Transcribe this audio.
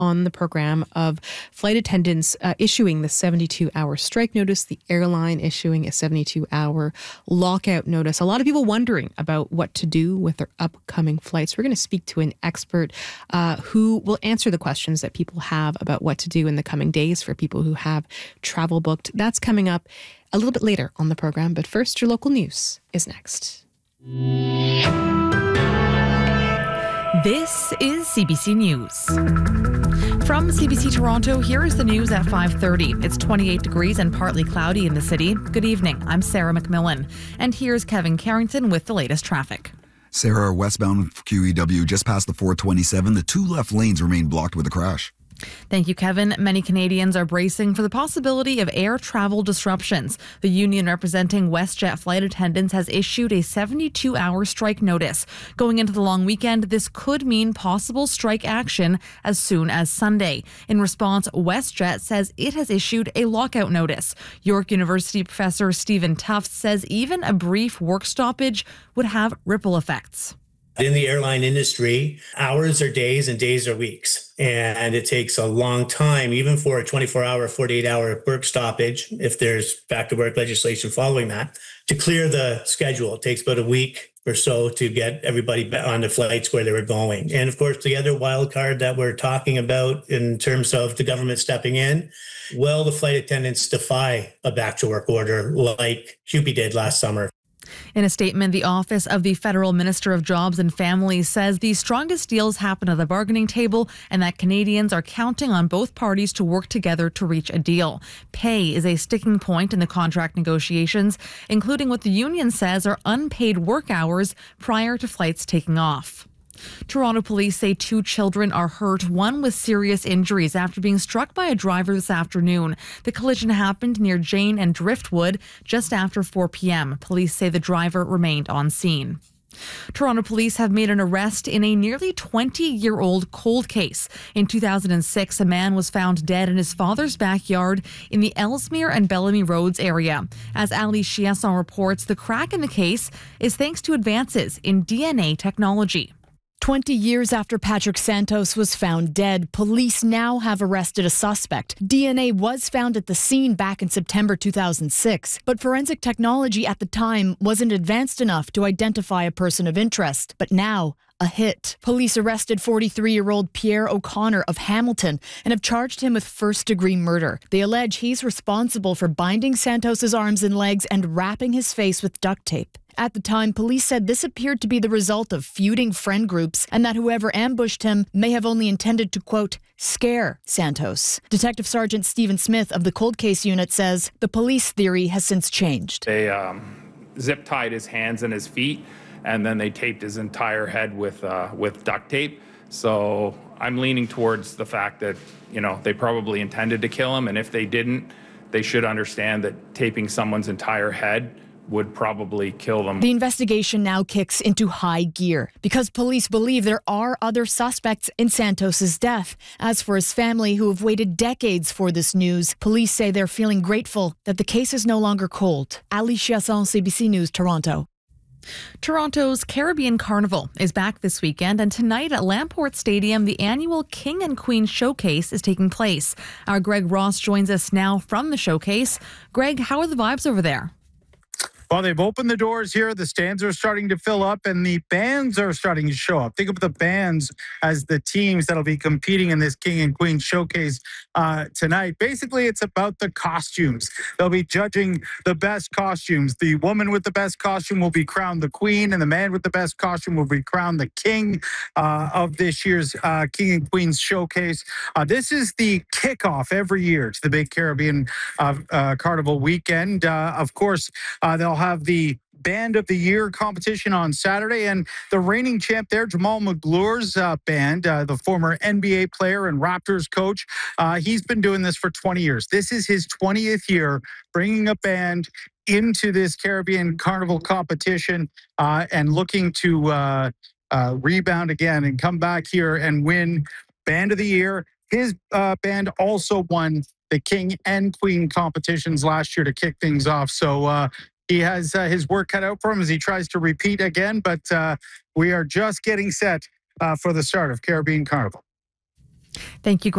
on the program of flight attendants issuing the 72-hour strike notice, the airline issuing a 72-hour lockout notice. A lot of people wondering about what to do with their upcoming flights. We're going to speak to an expert who will answer the questions that people have about what to do in the coming days for people who have travel booked. That's coming up a little bit later on the program. But first, your local news is next. This is CBC News. From CBC Toronto, here is the news at 5:30. It's 28 degrees and partly cloudy in the city. Good evening. I'm Sarah McMillan. And here's Kevin Carrington with the latest traffic. Sarah, westbound QEW just past the 427. The two left lanes remain blocked with a crash. Thank you, Kevin. Many Canadians are bracing for the possibility of air travel disruptions. The union representing WestJet flight attendants has issued a 72-hour strike notice. Going into the long weekend, this could mean possible strike action as soon as Sunday. In response, WestJet says it has issued a lockout notice. York University professor Stephen Tufts says even a brief work stoppage would have ripple effects. In the airline industry, hours are days and days are weeks. And it takes a long time, even for a 24-hour, 48-hour work stoppage, if there's back to work legislation following that, to clear the schedule. It takes about a week or so to get everybody on the flights where they were going. And of course, the other wild card that we're talking about in terms of the government stepping in, will the flight attendants defy a back to work order like CUPE did last summer? In a statement, the Office of the Federal Minister of Jobs and Families says the strongest deals happen at the bargaining table and that Canadians are counting on both parties to work together to reach a deal. Pay is a sticking point in the contract negotiations, including what the union says are unpaid work hours prior to flights taking off. Toronto police say 2 children are hurt, one with serious injuries after being struck by a driver this afternoon. The collision happened near Jane and Driftwood just after 4 p.m. Police say the driver remained on scene. Toronto police have made an arrest in a nearly 20-year-old cold case. In 2006, a man was found dead in his father's backyard in the Ellesmere and Bellamy Roads area. As Ali Chiasson reports, the crack in the case is thanks to advances in DNA technology. 20 years after Patrick Santos was found dead, police now have arrested a suspect. DNA was found at the scene back in September 2006, but forensic technology at the time wasn't advanced enough to identify a person of interest. But now, a hit. Police arrested 43-year-old Pierre O'Connor of Hamilton and have charged him with first-degree murder. They allege he's responsible for binding Santos's arms and legs and wrapping his face with duct tape. At the time, police said this appeared to be the result of feuding friend groups and that whoever ambushed him may have only intended to, quote, scare Santos. Detective Sergeant Stephen Smith of the Cold Case Unit says the police theory has since changed. They zip-tied his hands and his feet, and then they taped his entire head with duct tape. So I'm leaning towards the fact that, they probably intended to kill him, and if they didn't, they should understand that taping someone's entire head would probably kill them. The investigation now kicks into high gear because police believe there are other suspects in Santos's death. As for his family, who have waited decades for this news, police say they're feeling grateful that the case is no longer cold. Ali Chiasson, CBC News, Toronto. Toronto's Caribbean Carnival is back this weekend, and tonight at Lamport Stadium, the annual King and Queen Showcase is taking place. Our Greg Ross joins us now from the showcase. Greg, how are the vibes over there? Well, they've opened the doors here. The stands are starting to fill up and the bands are starting to show up. Think of the bands as the teams that'll be competing in this King and Queen Showcase tonight. Basically, it's about the costumes. They'll be judging the best costumes. The woman with the best costume will be crowned the queen, and the man with the best costume will be crowned the king of this year's King and Queen Showcase. This is the kickoff every year to the big Caribbean Carnival weekend. Of course, they'll have the Band of the Year competition on Saturday, and the reigning champ there, Jamal McGlure's band, the former NBA player and Raptors coach, he's been doing this for 20 years. This is his 20th year bringing a band into this Caribbean Carnival competition and looking to rebound again and come back here and win Band of the Year. His band also won the King and Queen competitions last year to kick things off. So he has his work cut out for him as he tries to repeat again, but we are just getting set for the start of Caribbean Carnival. Thank you.